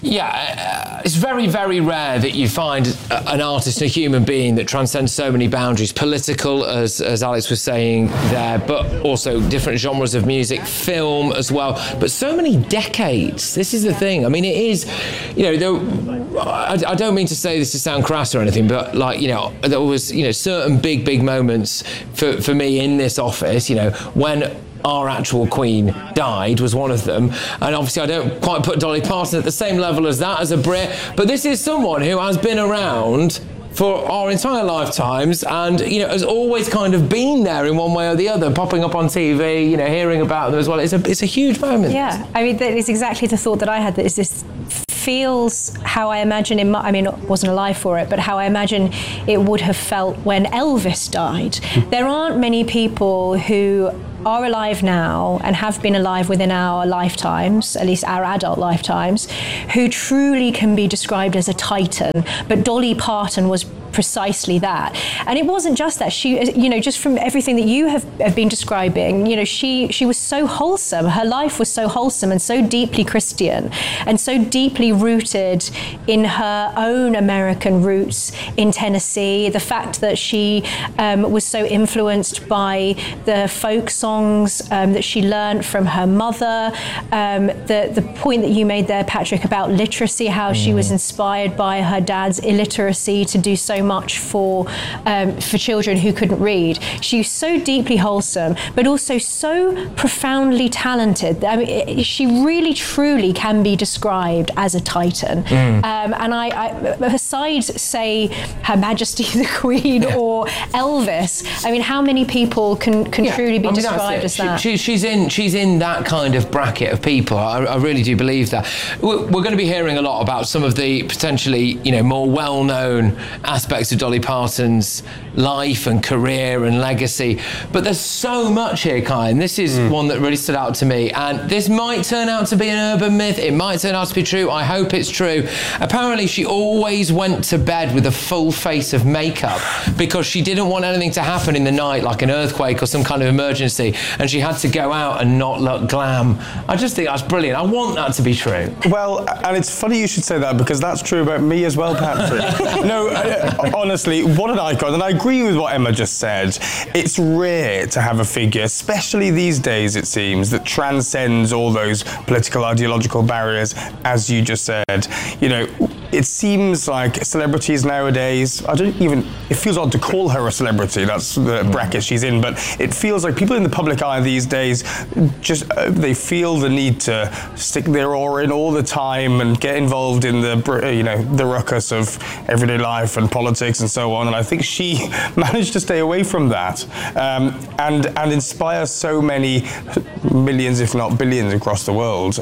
Yeah, it's very, very rare that you find an artist, a human being that transcends so many boundaries, political, as Alex was saying there, but also different genres of music, film as well, but so many decades. This is the thing. I mean, it is, I don't mean to say this to sound crass or anything, but there was, certain big moments for me in this office, when our actual Queen died was one of them, and obviously I don't quite put Dolly Parton at the same level as that, as a Brit, but this is someone who has been around for our entire lifetimes and has always kind of been there in one way or the other, popping up on TV, hearing about them as well. It's a huge moment. Yeah, I mean, that is exactly the thought that I had, that is this feels how I imagine I wasn't alive for it, but how I imagine it would have felt when Elvis died. There aren't many people who are alive now and have been alive within our lifetimes, at least our adult lifetimes, who truly can be described as a titan. But Dolly Parton was precisely that. And it wasn't just that. She, just from everything that you have been describing, she was so wholesome. Her life was so wholesome and so deeply Christian and so deeply rooted in her own American roots in Tennessee. The fact that she was so influenced by the folk songs that she learned from her mother. The point that you made there, Patrick, about literacy, how she was inspired by her dad's illiteracy to do so much for children who couldn't read. She was so deeply wholesome, but also so profoundly talented. I mean, she really, truly can be described as a titan. And I besides, say, Her Majesty the Queen or Elvis, I mean, how many people can truly be described as that? She's in that kind of bracket of people. I really do believe that. We're going to be hearing a lot about some of the potentially, more well-known aspects of Dolly Parton's life and career and legacy, but there's so much here, Kai, and this is one that really stood out to me, and this might turn out to be an urban myth, it might turn out to be true, I hope it's true. Apparently she always went to bed with a full face of makeup because she didn't want anything to happen in the night, like an earthquake or some kind of emergency, and she had to go out and not look glam. I just think that's brilliant. I want that to be true. Well, and it's funny you should say that, because that's true about me as well, Patrick. No, honestly, what an icon, and I agree with what Emma just said. It's rare to have a figure, especially these days, it seems, that transcends all those political, ideological barriers, as you just said. It seems like celebrities nowadays, it feels odd to call her a celebrity, that's the bracket she's in, but it feels like people in the public eye these days they feel the need to stick their oar in all the time and get involved in the ruckus of everyday life and politics and so on, and I think she managed to stay away from that and inspire so many millions, if not billions, across the world.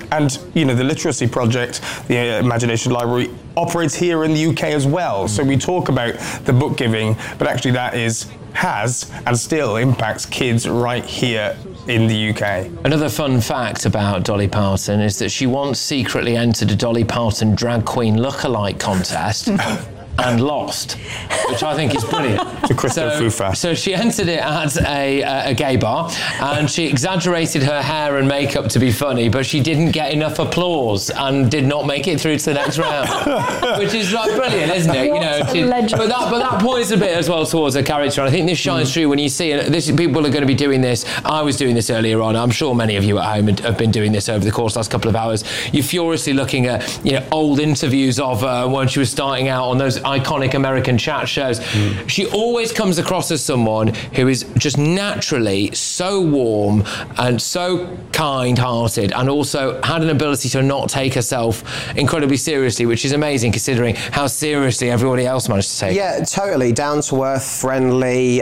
The Literacy Project, the Imagination Library, operates here in the UK as well. So we talk about the book giving, but actually that has and still impacts kids right here in the UK. Another fun fact about Dolly Parton is that she once secretly entered a Dolly Parton drag queen lookalike contest and lost, which I think is brilliant. To Christo Fufa. So she entered it at a gay bar, and she exaggerated her hair and makeup to be funny, but she didn't get enough applause and did not make it through to the next round, which is like brilliant, isn't it? But that points a bit as well towards her character, and I think this shines through when you see it. People are going to be doing this. I was doing this earlier on. I'm sure many of you at home have been doing this over the course of the last couple of hours. You're furiously looking at old interviews of her when she was starting out on those iconic American chat shows. She always comes across as someone who is just naturally so warm and so kind-hearted, and also had an ability to not take herself incredibly seriously, which is amazing considering how seriously everybody else managed to take it. Yeah, totally. Down to earth, friendly,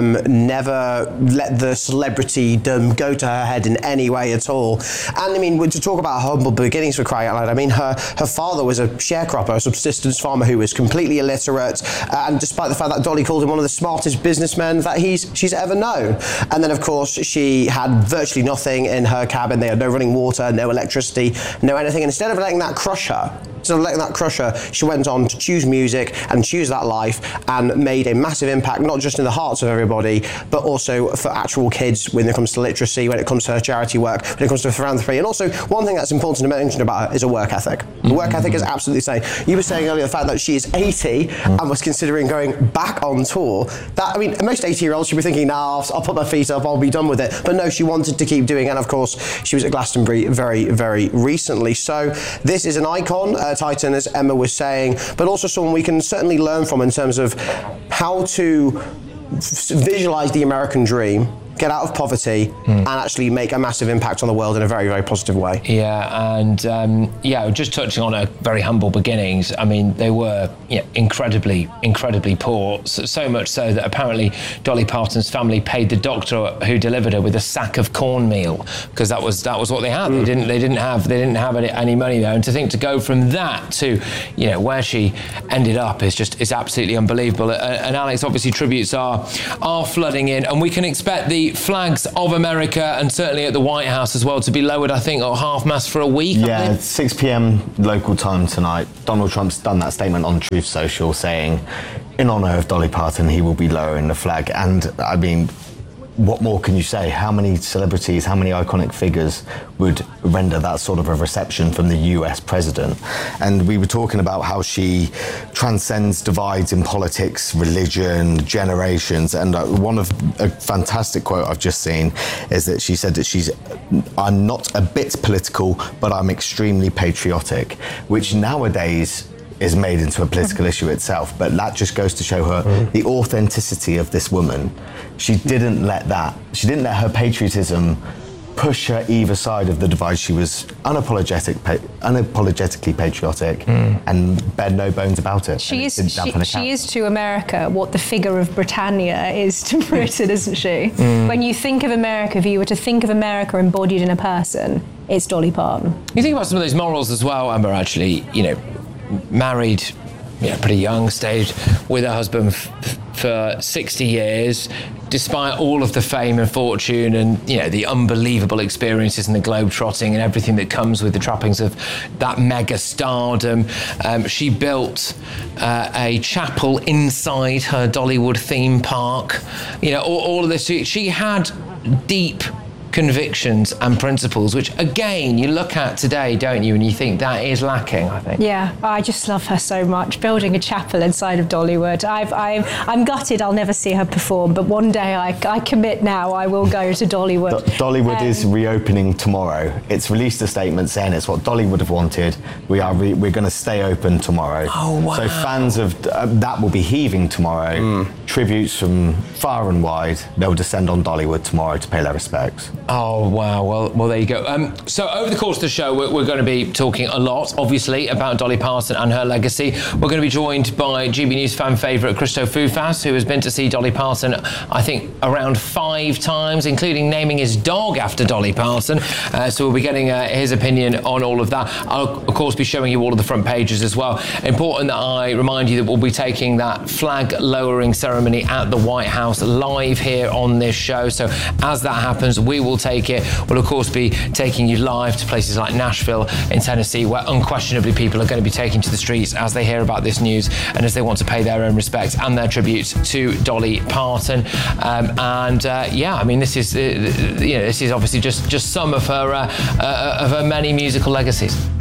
never let the celebritydom go to her head in any way at all. And I mean, to talk about her humble beginnings, for crying out loud, I mean, her father was a sharecropper, a subsistence farmer who was completely completely illiterate, and despite the fact that Dolly called him one of the smartest businessmen that she's ever known. And then, of course, she had virtually nothing in her cabin. They had no running water, no electricity, no anything. And instead of letting that crush her, she went on to choose music and choose that life, and made a massive impact, not just in the hearts of everybody, but also for actual kids when it comes to literacy, when it comes to her charity work, when it comes to philanthropy. And also, one thing that's important to mention about her is a work ethic. The work ethic is absolutely insane. You were saying earlier the fact that she is 80 and was considering going back on tour. That, I mean, most 80-year-olds should be thinking, nah, I'll put my feet up, I'll be done with it. But no, she wanted to keep doing it. And of course, she was at Glastonbury very, very recently. So this is an icon, Titan, as Emma was saying, but also someone we can certainly learn from in terms of how to visualize the American dream, get out of poverty, and actually make a massive impact on the world in a very, very positive way. Yeah, and just touching on her very humble beginnings, I mean, they were incredibly poor, so much so that apparently Dolly Parton's family paid the doctor who delivered her with a sack of cornmeal, because that was what they had. They didn't have any money there, and to go from that to where she ended up is absolutely unbelievable. And Alex, obviously tributes are flooding in, and we can expect the flags of America, and certainly at the White House as well, to be lowered, I think, at half-mast for a week. Yeah, 6 p.m. local time tonight. Donald Trump's done that statement on Truth Social saying, in honour of Dolly Parton, he will be lowering the flag. And, I mean, what more can you say? How many celebrities, how many iconic figures would render that sort of a reception from the US president? And we were talking about how she transcends divides in politics, religion, generations. And one of a fantastic quote I've just seen is that she said that I'm not a bit political, but I'm extremely patriotic, which nowadays is made into a political issue itself, but that just goes to show her the authenticity of this woman. She didn't let her patriotism push her either side of the divide. She was unapologetically patriotic and bared no bones about it. She is to America what the figure of Britannia is to Britain, isn't she? When you think of America, if you were to think of America embodied in a person, it's Dolly Parton. You think about some of those morals as well, Amber, actually, married pretty young, stayed with her husband for 60 years, despite all of the fame and fortune and the unbelievable experiences and the globe-trotting and everything that comes with the trappings of that mega stardom. She built a chapel inside her Dollywood theme park. All of this. She had deep convictions and principles, which again you look at today, don't you, and you think that is lacking, I think. Yeah, I just love her so much. Building a chapel inside of Dollywood. I'm gutted I'll never see her perform, but one day I commit now, I will go to Dollywood. Dollywood is reopening tomorrow. It's released a statement saying it's what Dolly would have wanted. We're going to stay open tomorrow. Oh, wow. So fans of that will be heaving tomorrow. Tributes from far and wide. They'll descend on Dollywood tomorrow to pay their respects. Oh, wow. Well, there you go. So over the course of the show, we're going to be talking a lot, obviously, about Dolly Parton and her legacy. We're going to be joined by GB News fan favourite Christo Foufas, who has been to see Dolly Parton, I think, around 5 times, including naming his dog after Dolly Parton. So we'll be getting his opinion on all of that. I'll, of course, be showing you all of the front pages as well. Important that I remind you that we'll be taking that flag-lowering ceremony at the White House live here on this show. So as that happens, we will take it. We'll of course be taking you live to places like Nashville in Tennessee, where unquestionably people are going to be taking to the streets as they hear about this news and as they want to pay their own respects and their tributes to Dolly Parton. I mean, this is obviously just some of her many musical legacies.